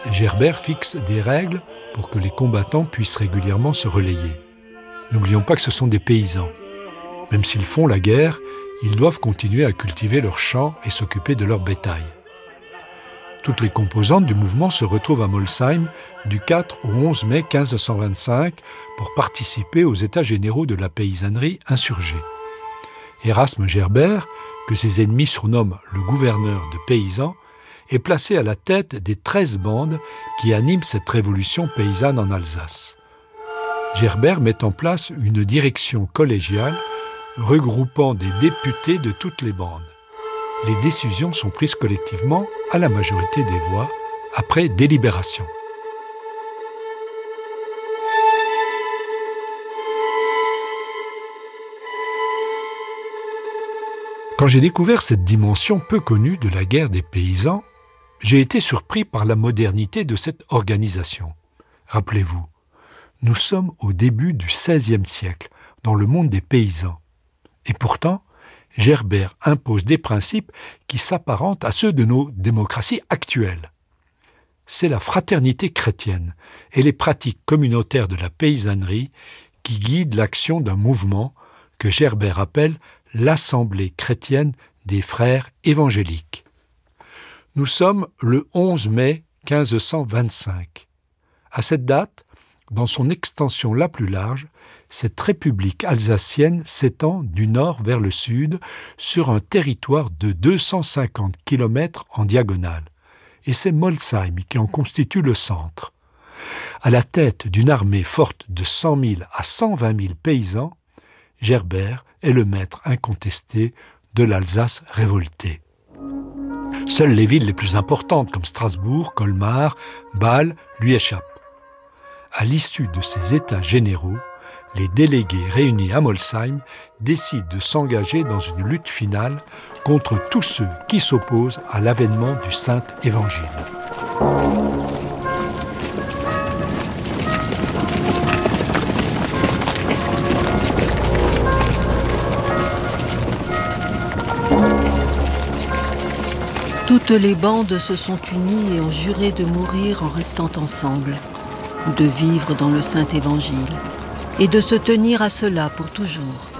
Gerbert fixe des règles pour que les combattants puissent régulièrement se relayer. N'oublions pas que ce sont des paysans. Même s'ils font la guerre, ils doivent continuer à cultiver leurs champs et s'occuper de leur bétail. Toutes les composantes du mouvement se retrouvent à Molsheim du 4 au 11 mai 1525 pour participer aux états généraux de la paysannerie insurgée. Erasme Gerbert, que ses ennemis surnomment le gouverneur de paysans, est placé à la tête des 13 bandes qui animent cette révolution paysanne en Alsace. Gerbert met en place une direction collégiale regroupant des députés de toutes les bandes. Les décisions sont prises collectivement à la majorité des voix, après délibération. Quand j'ai découvert cette dimension peu connue de la guerre des paysans, j'ai été surpris par la modernité de cette organisation. Rappelez-vous, nous sommes au début du XVIe siècle, dans le monde des paysans. Et pourtant, Gerbert impose des principes qui s'apparentent à ceux de nos démocraties actuelles. C'est la fraternité chrétienne et les pratiques communautaires de la paysannerie qui guident l'action d'un mouvement que Gerbert appelle l'Assemblée chrétienne des frères évangéliques. Nous sommes le 11 mai 1525. À cette date, dans son extension la plus large, cette république alsacienne s'étend du nord vers le sud sur un territoire de 250 km en diagonale. Et c'est Molsheim qui en constitue le centre. À la tête d'une armée forte de 100 000 à 120 000 paysans, Gerbert est le maître incontesté de l'Alsace révoltée. Seules les villes les plus importantes comme Strasbourg, Colmar, Bâle lui échappent. À l'issue de ces états généraux, les délégués réunis à Molsheim décident de s'engager dans une lutte finale contre tous ceux qui s'opposent à l'avènement du Saint Évangile. Toutes les bandes se sont unies et ont juré de mourir en restant ensemble, ou de vivre dans le Saint Évangile, et de se tenir à cela pour toujours.